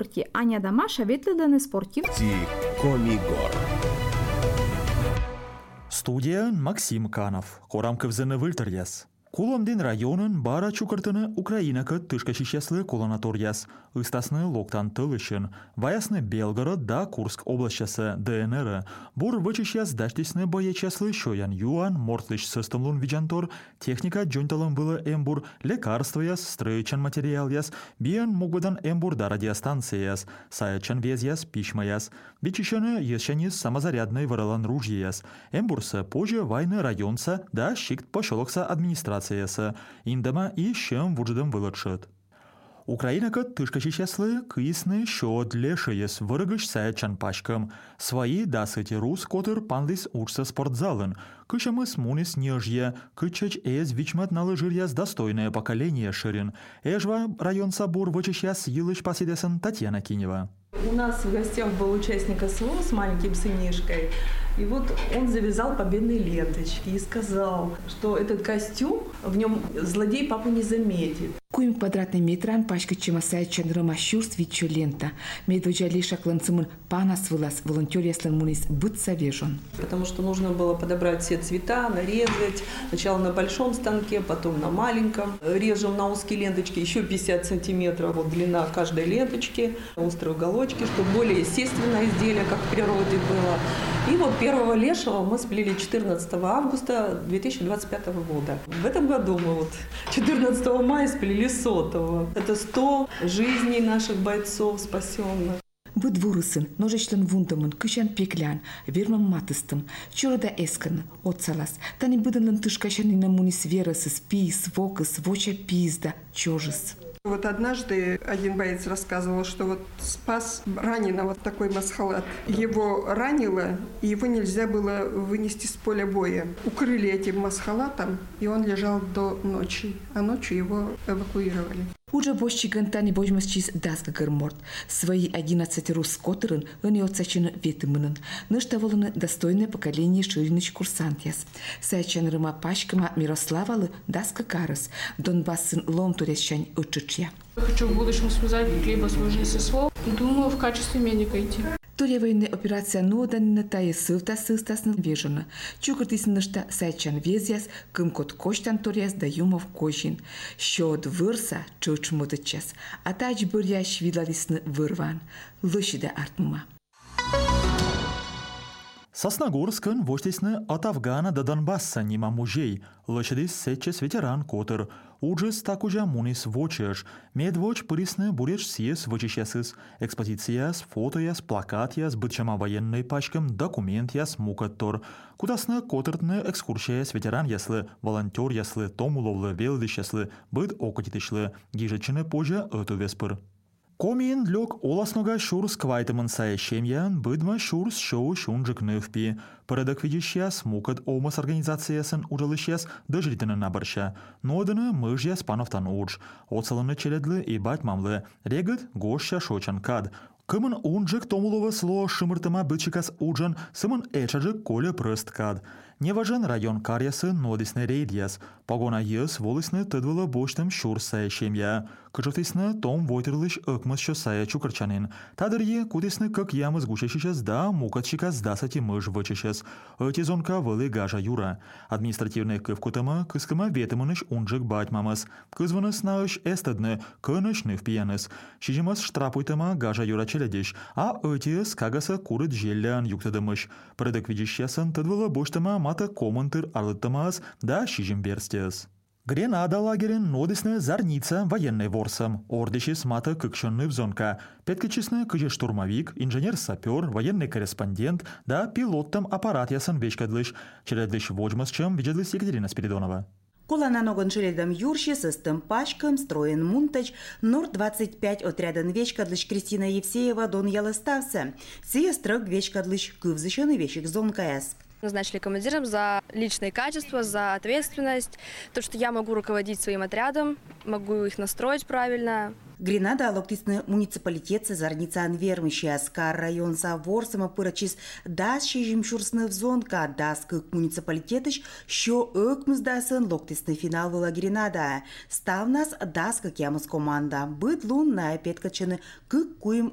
спорте. Аня Дамаша ветледаны спортив. Комигор. Студия Максим Канов. Корамков Зеневильтерьяс. Куломдин районын бара чукыртыны Украинака тышкачищеслы кулонаторьяс. Истасны локтан тылышын. Ваясны Белгород да Курск областясы ДНР. Бур вычищяс даштисны боечеслы шоян юан мортлыш сыстымлун виджантор. Техника джонталым было эмбур. Лекарство яс, стройчан материал яс. Биен мугбадан эмбур да радиостанцияс. Саячан вез яс, пишма яс. Вичищаны ешчанис самозарядный варалан ружье яс. Эмбурса позже вайны районца да щикт пошелокса администрация. Индама и щем вуджидам вылачат. Украинака тышкачищеслы кисны щот лешеес вырыгыш саячан пачкам. Свои дасыти рус котыр панлис учса спортзалын. Кышамыс мунис нежье, кычач эз вичмат налыжирьяс достойное поколение ширин. Эжва район собор вычищяс елыш поседесан Татьяна Кинева. У нас в гостях был участник СВО с маленьким сынишкой, и вот он завязал победные ленточки и сказал, что этот костюм, в нем злодей папу не заметит. Куим квадратный метран пачка чемасая чандрама щурс вичо лента. Медвежа лиша кланцумын панас вылаз волонтер яслан мунис быть совежен. Потому что нужно было подобрать все цвета, нарезать. Сначала на большом станке, потом на маленьком. Режем на узкие ленточки, еще 50 сантиметров вот длина каждой ленточки, острые уголочки, чтобы более естественное изделие, как в природе было. И вот первого лешего мы сплели 14 августа 2025 года. В этом году мы вот 14 мая сплели 100-го. Это 100 жизней наших бойцов спасенных. Быд вурысын, ножечлен вундамын, кышан пеклян, вермам матыстым, чорода эскан, отцалас, тани быдынлын тышкашанина мунис верасыз, пис, вокыс, воча пизда, чожыс. Вот однажды один боец рассказывал, что вот спас раненого такой масхалат. Его ранило, и его нельзя было вынести с поля боя. Укрыли этим масхалатом, и он лежал до ночи, а ночью его эвакуировали. Уже бощи гантани божмасчис дазга герморт. Свои 11 рус которын они отсачены ветымынын. Ныштаволыны достойное поколение шириныч курсантьяс. Саячан рыма пачкама Мирославалы дазга карыс. Донбассын лом турящань учичья. Хочу в будущем связать либо свою жизнь со СВО. Думаю, в качестве медика идти. Туря военная операция ноданина тая сывта сыстасны вежена. Чукыртисынышта сайчан везяс, кымкот коштан туряс да юмов кожин. Щод вырса чучмутычас, а тач быряш видалисны вырван. Лышида артмума. Сосногорскын воштесны от Афгана до Донбасса нима мужей. Лышидис сетчес ветеран котыр. Уджес такужа мунис вочеш. Медвоч пырисны буреч сиес вычищесыз. Экспозицияс, фотояс, плакатяс, бытчама военной пачкам, документяс мукаттор. Кудасны котыртны экскурсияс ветеран яслы, волонтер яслы, томуловлы, велдыш яслы, быт окотитышлы. Гижечыны позже эту веспыр. Комин лёг оласнога шурс квайтымын саящемьян, быдма шурс шоу шунжик нывпи. Порядок видящияс мукат омас организациясын ужалышяс дожритыны набырща. Нодыны мыжьяс пановтан удж. Оцалыны челедлы и бать мамлы. Регат гоща шочан кад. Кымын унжик томулова сло шымыртыма бычикас уджан, сымын эчаджик коле прыст кад. Неважен район карьясы нодисны рейдьяс. Погона ес волысны тыдвыла боштым шурс саящемья. Кычылтысны том войтырлыш ыкмыз шо сая чукырчанин. Тадырье кутысны как ямыз гушешишес да мукатчикас дасати мыж вычешес. Эти зонка вылы гажа юра. Административный кывкутыма кыскыма ветымыныш унжик батьмамыз. Кызвыныс наыш эстыдны, кыныш нывпияныз. Шижимыз штрапуйтыма гажа юра челедиш, а этиес кагаса курыт желлян юктыдымыш. Предык видящесын тыдвыла боштыма мата комментыр арлыттымаз да шижим берстес. Гренада лагерин нодисны зарница военный ворсом. Ордишис мата кыкшынны взонка. Петкичисны кыжи штурмовик, инженер-сапер, военный корреспондент, да пилоттам аппарат ясын вечкадлыш. Челедлыш вожмас чем виджадлыш Екатерина Спиридонова. Куланан огон шеледам юрши сыстым пачкам, строен мунтач, Нур-25 отрядан вечкадлыш Кристина Евсеева дон ялыстався. Сия строк вечкадлыш кывзышаны вещик зонкаяс. Назначили командиром за личные качества, за ответственность, то, что я могу руководить своим отрядом, могу их настроить правильно. Гренада локтисны муниципалитет зарница анвермища Аскар район Саворсама пырачис дас шижим шурсны взонка дас кык муниципалитетыш шо ыкмыздасын локтисны финал выла Гренада. Ставнас дас кык ямыз команда. Быт лун на петкачыны кык куим